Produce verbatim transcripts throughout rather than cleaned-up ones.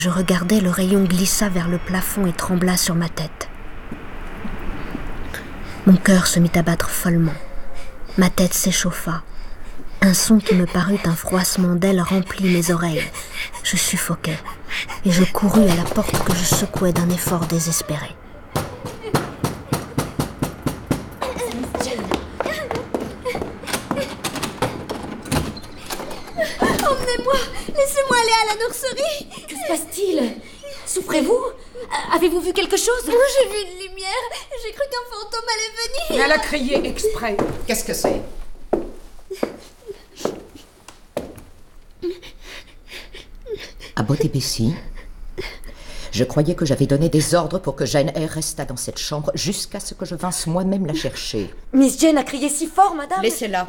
Je regardais, le rayon glissa vers le plafond et trembla sur ma tête. Mon cœur se mit à battre follement. Ma tête s'échauffa. Un son qui me parut un froissement d'ailes remplit mes oreilles. Je suffoquais et je courus à la porte que je secouais d'un effort désespéré. Emmenez-moi! Laissez-moi aller à la nurserie! Que se passe-t-il? Souffrez-vous? Avez-vous vu quelque chose? Oh, j'ai vu une lumière. J'ai cru qu'un fantôme allait venir. Elle a crié exprès. Qu'est-ce que c'est? Abbot et Bessie, je croyais que j'avais donné des ordres pour que Jane Eyre restât dans cette chambre jusqu'à ce que je vinsse moi-même la chercher. Miss Jane a crié si fort, madame. Laissez-la.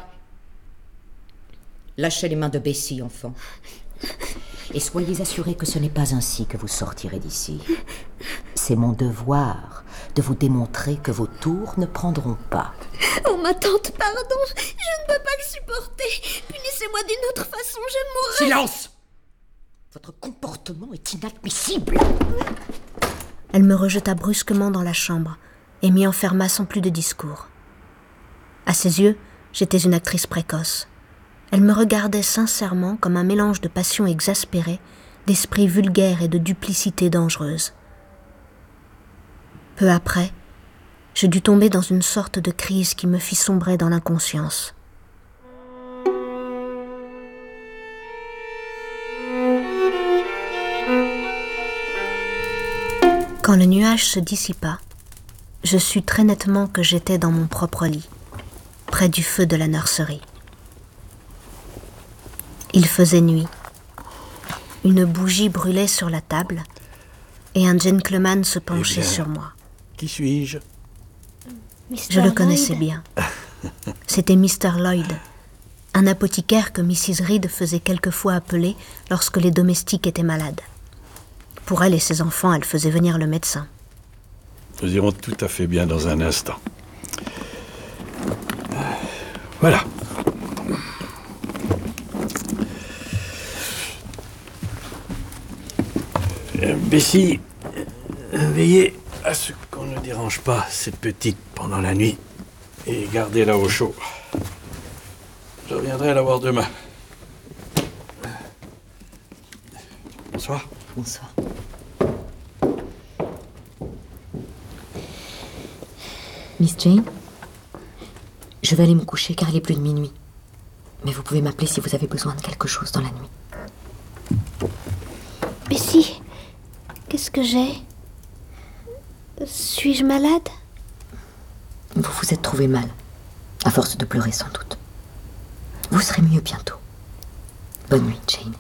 Lâchez les mains de Bessie, enfant. Et soyez assurés que ce n'est pas ainsi que vous sortirez d'ici. C'est mon devoir de vous démontrer que vos tours ne prendront pas. Oh, ma tante, pardon. Je ne peux pas le supporter. Punissez-moi d'une autre façon, je mourrai. Silence! Votre comportement est inadmissible. Elle me rejeta brusquement dans la chambre et m'y enferma sans plus de discours. À ses yeux, j'étais une actrice précoce. Elle me regardait sincèrement comme un mélange de passion exaspérée, d'esprit vulgaire et de duplicité dangereuse. Peu après, je dus tomber dans une sorte de crise qui me fit sombrer dans l'inconscience. Quand le nuage se dissipa, je sus très nettement que j'étais dans mon propre lit, près du feu de la nurserie. Il faisait nuit. Une bougie brûlait sur la table et un gentleman se penchait Eh bien, sur moi. Qui suis-je? Je le connaissais bien. C'était mister Lloyd, un apothicaire que missus Reed faisait quelquefois appeler lorsque les domestiques étaient malades. Pour elle et ses enfants, elle faisait venir le médecin. Nous irons tout à fait bien dans un instant. Voilà. Euh, Bessie, euh, veillez à ce qu'on ne dérange pas cette petite pendant la nuit et gardez-la au chaud. Je reviendrai la voir demain. Bonsoir. Bonsoir. Miss Jane, je vais aller me coucher car il est plus de minuit. Mais vous pouvez m'appeler si vous avez besoin de quelque chose dans la nuit. Bessie, qu'est-ce que j'ai? Suis-je malade? Vous vous êtes trouvé mal, à force de pleurer sans doute. Vous serez mieux bientôt. Bonne nuit, Jane.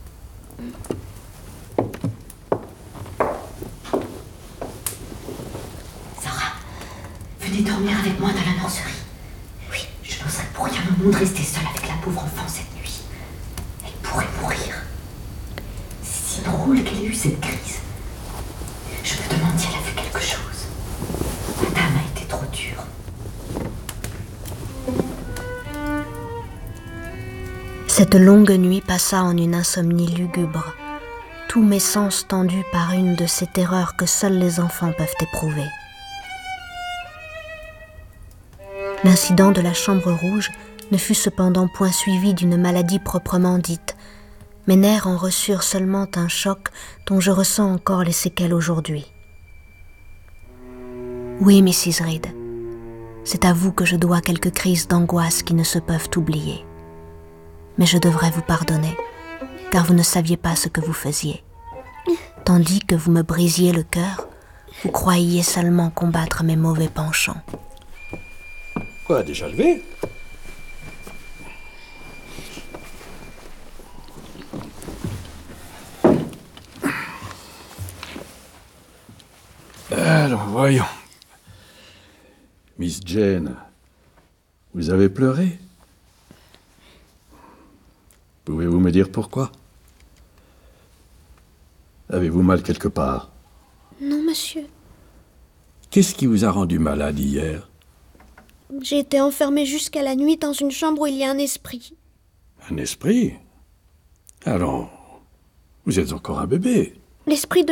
Sarah, venez dormir avec moi dans la nurserie. Oui, je n'oserais pour rien au monde rester seule avec la pauvre enfant cette nuit. Elle pourrait mourir. C'est si drôle qu'elle ait eu cette crise. Je me demande si elle a fait quelque chose. Madame a été trop dure. Cette longue nuit passa en une insomnie lugubre, tous mes sens tendus par une de ces terreurs que seuls les enfants peuvent éprouver. L'incident de la chambre rouge ne fut cependant point suivi d'une maladie proprement dite. Mes nerfs en reçurent seulement un choc dont je ressens encore les séquelles aujourd'hui. Oui, missus Reed, c'est à vous que je dois quelques crises d'angoisse qui ne se peuvent oublier. Mais je devrais vous pardonner, car vous ne saviez pas ce que vous faisiez. Tandis que vous me brisiez le cœur, vous croyiez seulement combattre mes mauvais penchants. Quoi, déjà levé? Alors, voyons. Miss Jane, vous avez pleuré? Pouvez-vous me dire pourquoi? Avez-vous mal quelque part? Non, monsieur. Qu'est-ce qui vous a rendu malade hier? J'ai été enfermée jusqu'à la nuit dans une chambre où il y a un esprit. Un esprit? Alors, vous êtes encore un bébé. L'esprit de